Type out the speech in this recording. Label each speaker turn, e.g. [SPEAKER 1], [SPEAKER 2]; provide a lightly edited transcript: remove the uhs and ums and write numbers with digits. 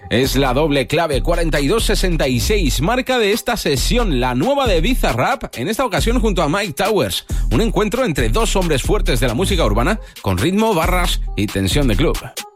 [SPEAKER 1] Es la doble clave 4266, marca de esta sesión, la nueva de Bizarrap, en esta ocasión junto a Mike Towers. Un encuentro entre dos hombres fuertes de la música urbana con ritmo, barras y tensión de club.